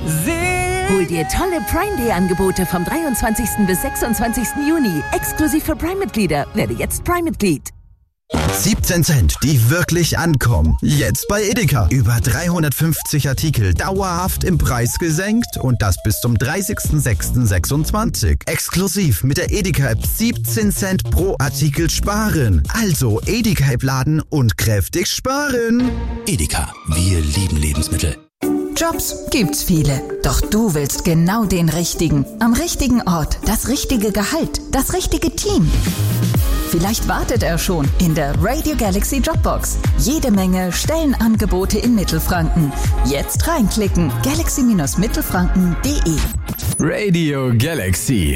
Hol dir tolle Prime Day Angebote vom 23. bis 26. Juni. Exklusiv für Prime-Mitglieder. Werde jetzt Prime-Mitglied. 17 Cent, die wirklich ankommen. Jetzt bei Edeka. Über 350 Artikel dauerhaft im Preis gesenkt und das bis zum 30.06.26. Exklusiv mit der Edeka-App 17 Cent pro Artikel sparen. Also Edeka-App laden und kräftig sparen. Edeka, wir lieben Lebensmittel. Jobs gibt's viele, doch du willst genau den richtigen. Am richtigen Ort, das richtige Gehalt, das richtige Team. Vielleicht wartet er schon in der Radio Galaxy Jobbox. Jede Menge Stellenangebote in Mittelfranken. Jetzt reinklicken. galaxy-mittelfranken.de. Radio Galaxy.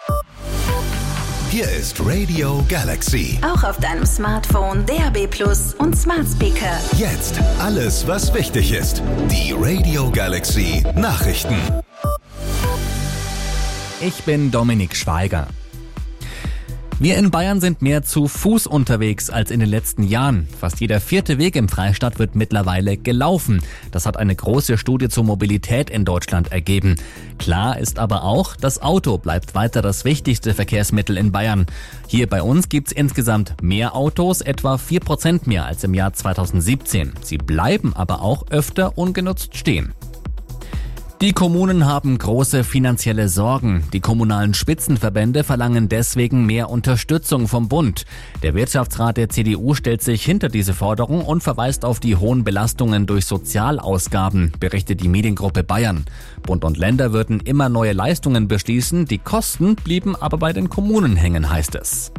Hier ist Radio Galaxy. Auch auf deinem Smartphone, DAB+ und Smart Speaker. Jetzt alles, was wichtig ist. Die Radio Galaxy Nachrichten. Ich bin Dominik Schweiger. Wir in Bayern sind mehr zu Fuß unterwegs als in den letzten Jahren. Fast jeder 4. Weg im Freistaat wird mittlerweile gelaufen. Das hat eine große Studie zur Mobilität in Deutschland ergeben. Klar ist aber auch, das Auto bleibt weiter das wichtigste Verkehrsmittel in Bayern. Hier bei uns gibt's insgesamt mehr Autos, etwa 4% mehr als im Jahr 2017. Sie bleiben aber auch öfter ungenutzt stehen. Die Kommunen haben große finanzielle Sorgen. Die kommunalen Spitzenverbände verlangen deswegen mehr Unterstützung vom Bund. Der Wirtschaftsrat der CDU stellt sich hinter diese Forderung und verweist auf die hohen Belastungen durch Sozialausgaben, berichtet die Mediengruppe Bayern. Bund und Länder würden immer neue Leistungen beschließen, die Kosten blieben aber bei den Kommunen hängen, heißt es.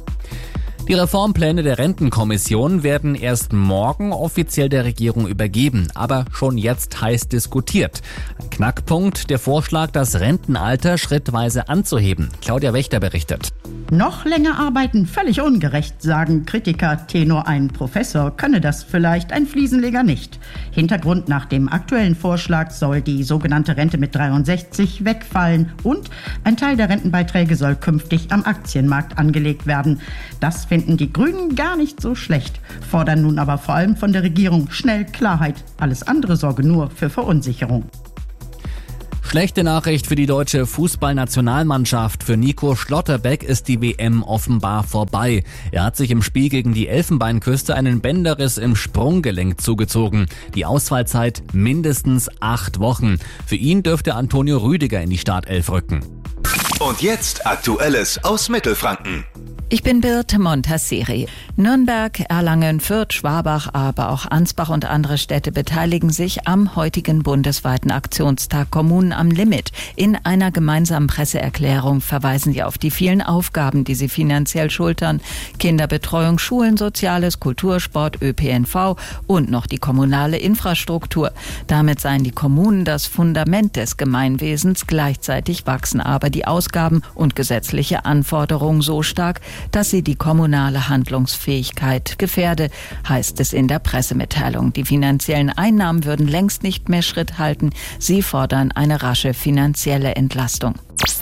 Die Reformpläne der Rentenkommission werden erst morgen offiziell der Regierung übergeben, aber schon jetzt heiß diskutiert. Ein Knackpunkt, der Vorschlag, das Rentenalter schrittweise anzuheben. Claudia Wächter berichtet. Noch länger arbeiten, völlig ungerecht, sagen Kritiker. Tenor ein Professor könne das vielleicht, ein Fliesenleger nicht. Hintergrund: nach dem aktuellen Vorschlag soll die sogenannte Rente mit 63 wegfallen und ein Teil der Rentenbeiträge soll künftig am Aktienmarkt angelegt werden. Das finden die Grünen gar nicht so schlecht, fordern nun aber vor allem von der Regierung schnell Klarheit. Alles andere sorge nur für Verunsicherung. Schlechte Nachricht für die deutsche Fußballnationalmannschaft. Für Nico Schlotterbeck ist die WM offenbar vorbei. Er hat sich im Spiel gegen die Elfenbeinküste einen Bänderriss im Sprunggelenk zugezogen. Die Ausfallzeit mindestens 8 Wochen. Für ihn dürfte Antonio Rüdiger in die Startelf rücken. Und jetzt Aktuelles aus Mittelfranken. Ich bin Birte Montasseri. Nürnberg, Erlangen, Fürth, Schwabach, aber auch Ansbach und andere Städte beteiligen sich am heutigen bundesweiten Aktionstag Kommunen am Limit. In einer gemeinsamen Presseerklärung verweisen sie auf die vielen Aufgaben, die sie finanziell schultern. Kinderbetreuung, Schulen, Soziales, Kultur, Sport, ÖPNV und noch die kommunale Infrastruktur. Damit seien die Kommunen das Fundament des Gemeinwesens. Gleichzeitig wachsen aber die Ausgaben und gesetzliche Anforderungen so stark, dass sie die kommunale Handlungsfähigkeit gefährde, heißt es in der Pressemitteilung. Die finanziellen Einnahmen würden längst nicht mehr Schritt halten. Sie fordern eine rasche finanzielle Entlastung.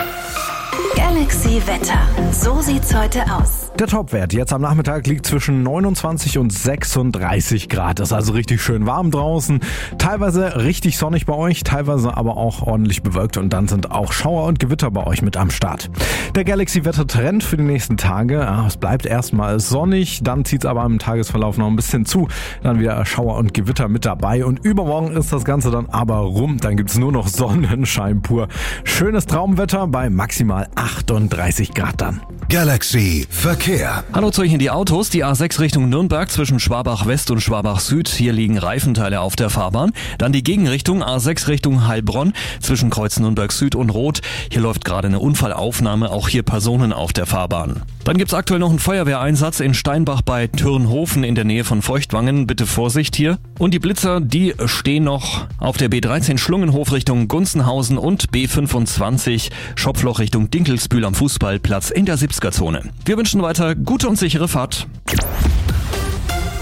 Galaxy Wetter. So sieht's heute aus. Der Topwert jetzt am Nachmittag liegt zwischen 29 und 36 Grad. Das ist also richtig schön warm draußen. Teilweise richtig sonnig bei euch, teilweise aber auch ordentlich bewölkt. Und dann sind auch Schauer und Gewitter bei euch mit am Start. Der Galaxy-Wetter-Trend für die nächsten Tage. Es bleibt erstmal sonnig, dann zieht es aber im Tagesverlauf noch ein bisschen zu. Dann wieder Schauer und Gewitter mit dabei. Und übermorgen ist das Ganze dann aber rum. Dann gibt's nur noch Sonnenschein pur. Schönes Traumwetter bei maximal 38 Grad dann. Galaxy Verkehr. Hallo zu euch in die Autos. Die A6 Richtung Nürnberg zwischen Schwabach West und Schwabach Süd. Hier liegen Reifenteile auf der Fahrbahn. Dann die Gegenrichtung A6 Richtung Heilbronn zwischen Kreuz Nürnberg Süd und Roth. Hier läuft gerade eine Unfallaufnahme. Auch hier Personen auf der Fahrbahn. Dann gibt's aktuell noch einen Feuerwehreinsatz in Steinbach bei Türnhofen in der Nähe von Feuchtwangen. Bitte Vorsicht hier. Und die Blitzer, die stehen noch auf der B13 Schlungenhof Richtung Gunzenhausen und B25 Schopfloch Richtung Dinkelsbühl am Fußballplatz in der 70er-Zone. Wir wünschen weiter gute und sichere Fahrt.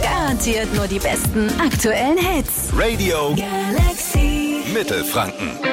Garantiert nur die besten aktuellen Hits. Radio Galaxy Mittelfranken.